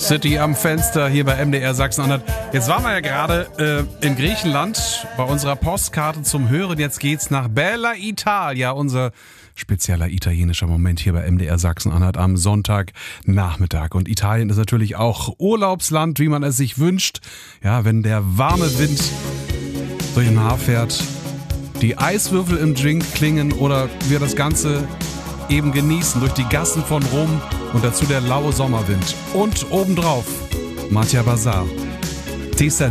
City am Fenster hier bei MDR Sachsen-Anhalt. Jetzt waren wir ja gerade in Griechenland bei unserer Postkarte zum Hören. Jetzt geht's nach Bella Italia, unser spezieller italienischer Moment hier bei MDR Sachsen-Anhalt am Sonntagnachmittag. Und Italien ist natürlich auch Urlaubsland, wie man es sich wünscht. Ja, wenn der warme Wind durch den Haar fährt, die Eiswürfel im Drink klingen oder wir das Ganze eben genießen durch die Gassen von Rom und dazu der laue Sommerwind. Und obendrauf Mattia Bazar.